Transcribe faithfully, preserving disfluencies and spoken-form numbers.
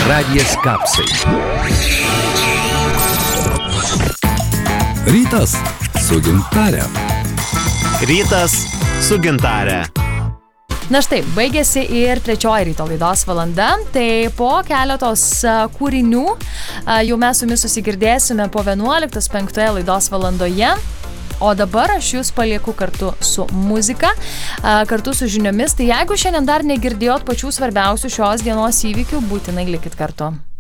Radijas Kapsai. Rytas su Gintare. Rytas su Gintare. Na štai, baigėsi ir trečioji ryto laidos valanda, tai po keletos kūrinių jau mes su jumis susigirdėsime po vienuoliktos penktoje laidos valandoje, o dabar aš jūs palieku kartu su muzika, kartu su žiniomis, tai jeigu šiandien dar negirdėjot pačių svarbiausių šios dienos įvykių, būtinai likit kartu.